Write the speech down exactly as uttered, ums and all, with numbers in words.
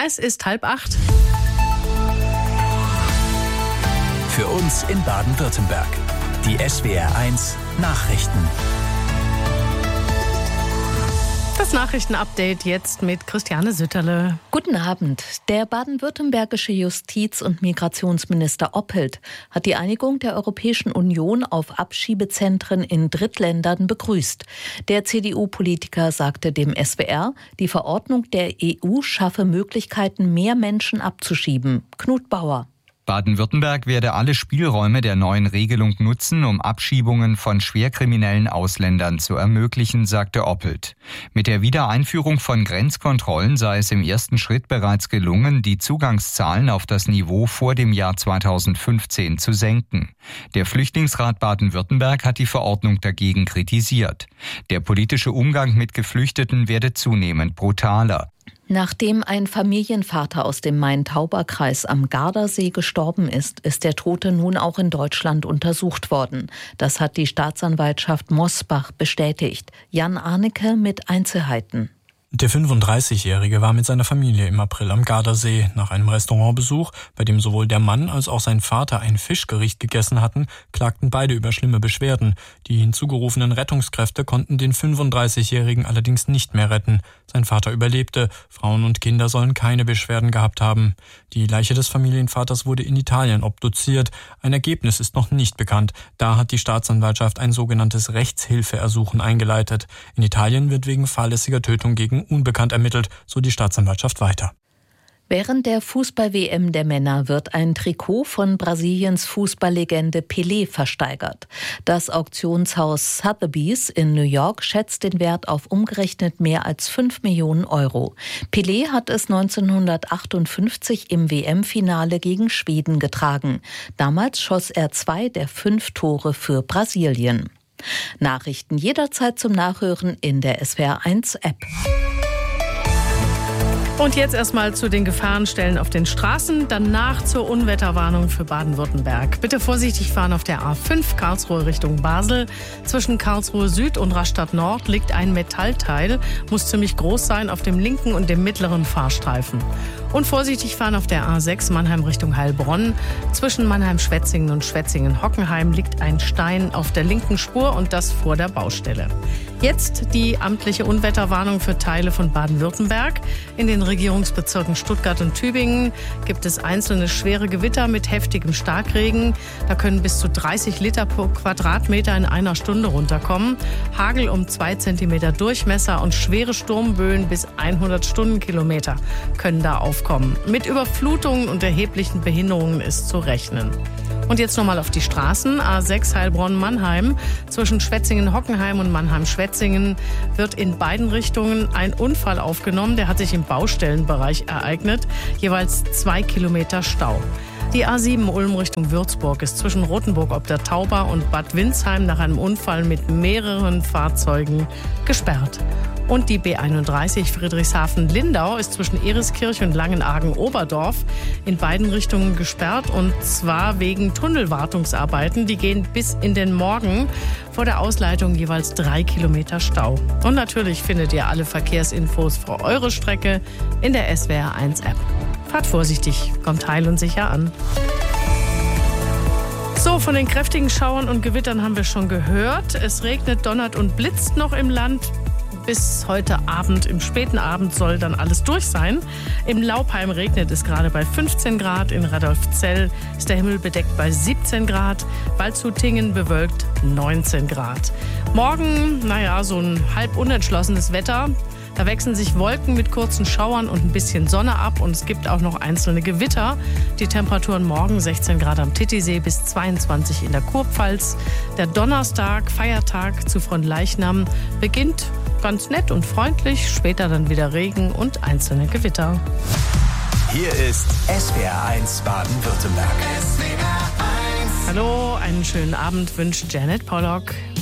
Es ist halb acht. Für uns in Baden-Württemberg. Die S W R eins Nachrichten. Das Nachrichtenupdate jetzt mit Christiane Sütterle. Guten Abend. Der baden-württembergische Justiz- und Migrationsminister Oppelt hat die Einigung der Europäischen Union auf Abschiebezentren in Drittländern begrüßt. Der C D U-Politiker sagte dem S W R, die Verordnung der E U schaffe Möglichkeiten, mehr Menschen abzuschieben. Knut Bauer. Baden-Württemberg werde alle Spielräume der neuen Regelung nutzen, um Abschiebungen von schwerkriminellen Ausländern zu ermöglichen, sagte Oppelt. Mit der Wiedereinführung von Grenzkontrollen sei es im ersten Schritt bereits gelungen, die Zugangszahlen auf das Niveau vor dem Jahr zweitausendfünfzehn zu senken. Der Flüchtlingsrat Baden-Württemberg hat die Verordnung dagegen kritisiert. Der politische Umgang mit Geflüchteten werde zunehmend brutaler. Nachdem ein Familienvater aus dem Main-Tauber-Kreis am Gardasee gestorben ist, ist der Tote nun auch in Deutschland untersucht worden. Das hat die Staatsanwaltschaft Mosbach bestätigt. Jan Arnecke mit Einzelheiten. Der fünfunddreißigjährige war mit seiner Familie im April am Gardasee. Nach einem Restaurantbesuch, bei dem sowohl der Mann als auch sein Vater ein Fischgericht gegessen hatten, klagten beide über schlimme Beschwerden. Die hinzugerufenen Rettungskräfte konnten den fünfunddreißigjährigen allerdings nicht mehr retten. Sein Vater überlebte. Frauen und Kinder sollen keine Beschwerden gehabt haben. Die Leiche des Familienvaters wurde in Italien obduziert. Ein Ergebnis ist noch nicht bekannt. Da hat die Staatsanwaltschaft ein sogenanntes Rechtshilfeersuchen eingeleitet. In Italien wird wegen fahrlässiger Tötung gegen unbekannt ermittelt, so die Staatsanwaltschaft weiter. Während der Fußball-W M der Männer wird ein Trikot von Brasiliens Fußballlegende Pelé versteigert. Das Auktionshaus Sotheby's in New York schätzt den Wert auf umgerechnet mehr als fünf Millionen Euro. Pelé hat es neunzehnhundertachtundfünfzig im W M-Finale gegen Schweden getragen. Damals schoss er zwei der fünf Tore für Brasilien. Nachrichten jederzeit zum Nachhören in der S W R eins App. Und jetzt erstmal zu den Gefahrenstellen auf den Straßen, danach zur Unwetterwarnung für Baden-Württemberg. Bitte vorsichtig fahren auf der A fünf Karlsruhe Richtung Basel. Zwischen Karlsruhe Süd und Rastatt Nord liegt ein Metallteil, muss ziemlich groß sein, auf dem linken und dem mittleren Fahrstreifen. Und vorsichtig fahren auf der A sechs Mannheim Richtung Heilbronn. Zwischen Mannheim-Schwetzingen und Schwetzingen-Hockenheim liegt ein Stein auf der linken Spur und das vor der Baustelle. Jetzt die amtliche Unwetterwarnung für Teile von Baden-Württemberg. In den Regierungsbezirken Stuttgart und Tübingen gibt es einzelne schwere Gewitter mit heftigem Starkregen. Da können bis zu dreißig Liter pro Quadratmeter in einer Stunde runterkommen. Hagel um zwei Zentimeter Durchmesser und schwere Sturmböen bis hundert Stundenkilometer können da aufkommen. Mit Überflutungen und erheblichen Behinderungen ist zu rechnen. Und jetzt nochmal auf die Straßen. A sechs Heilbronn-Mannheim. Zwischen Schwetzingen-Hockenheim und Mannheim-Schwetzingen wird in beiden Richtungen ein Unfall aufgenommen. Der hat sich im Baustellenbereich ereignet. Jeweils zwei Kilometer Stau. Die A sieben Ulm Richtung Würzburg ist zwischen Rothenburg ob der Tauber und Bad Windsheim nach einem Unfall mit mehreren Fahrzeugen gesperrt. Und die B einunddreißig Friedrichshafen-Lindau ist zwischen Eriskirch und Langenargen-Oberdorf in beiden Richtungen gesperrt, und zwar wegen Tunnelwartungsarbeiten. Die gehen bis in den Morgen. Vor der Ausleitung jeweils drei Kilometer Stau. Und natürlich findet ihr alle Verkehrsinfos für eure Strecke in der S W R eins App. Fahrt vorsichtig, kommt heil und sicher an. So, von den kräftigen Schauern und Gewittern haben wir schon gehört. Es regnet, donnert und blitzt noch im Land. Bis heute Abend, im späten Abend soll dann alles durch sein. Im Laubheim regnet es gerade bei fünfzehn Grad. In Radolfzell ist der Himmel bedeckt bei siebzehn Grad. Waldshut-Tiengen bewölkt neunzehn Grad. Morgen, naja, so ein halb unentschlossenes Wetter. Da wechseln sich Wolken mit kurzen Schauern und ein bisschen Sonne ab, und es gibt auch noch einzelne Gewitter. Die Temperaturen morgen sechzehn Grad am Titisee bis zweiundzwanzig in der Kurpfalz. Der Donnerstag, Feiertag zu Fronleichnam, beginnt ganz nett und freundlich, später dann wieder Regen und einzelne Gewitter. Hier ist S W R eins Baden-Württemberg. Hallo, einen schönen Abend wünscht Janet Pollock.